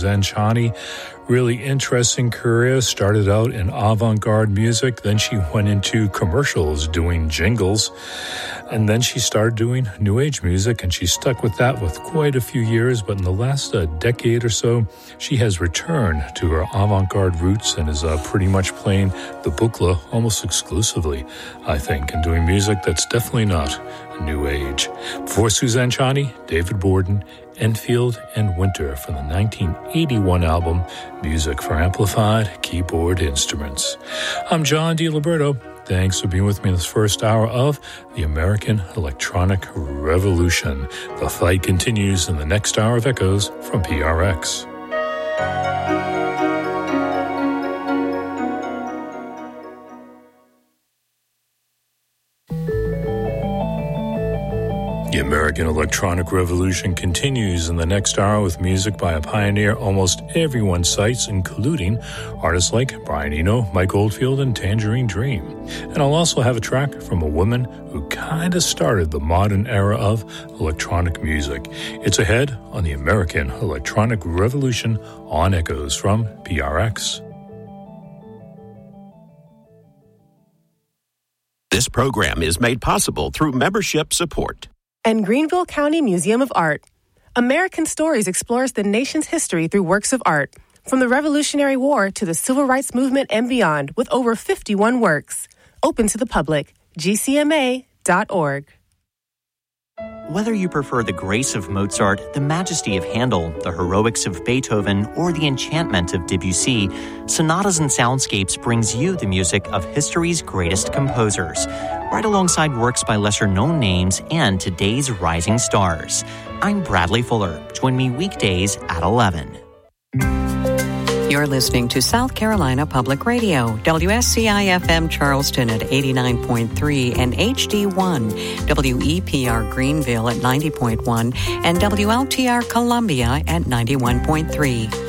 Suzanne Ciani. Really interesting career. Started out in avant-garde music. Then she went into commercials doing jingles. And then she started doing new age music, and she stuck with that with quite a few years. But in the last decade or so, she has returned to her avant-garde roots and is pretty much playing the Buchla almost exclusively, I think, and doing music that's definitely not new age. Before Suzanne Ciani, David Borden, Enfield and Winter from the 1981 album Music for Amplified Keyboard Instruments. I'm John DiLiberto. Thanks for being with me in this first hour of the American Electronic Revolution. The fight continues in the next hour of Echoes from PRX. The American Electronic Revolution continues in the next hour with music by a pioneer almost everyone cites, including artists like Brian Eno, Mike Oldfield, and Tangerine Dream. And I'll also have a track from a woman who kind of started the modern era of electronic music. It's ahead on the American Electronic Revolution on Echoes from PRX. This program is made possible through membership support. And Greenville County Museum of Art. American Stories explores the nation's history through works of art, from the Revolutionary War to the Civil Rights Movement and beyond, with over 51 works. Open to the public. GCMA.org. Whether you prefer the grace of Mozart, the majesty of Handel, the heroics of Beethoven, or the enchantment of Debussy, Sonatas and Soundscapes brings you the music of history's greatest composers, right alongside works by lesser-known names and today's rising stars. I'm Bradley Fuller. Join me weekdays at 11. You're listening to South Carolina Public Radio, WSCI-FM Charleston at 89.3 and HD1, WEPR Greenville at 90.1 and WLTR Columbia at 91.3.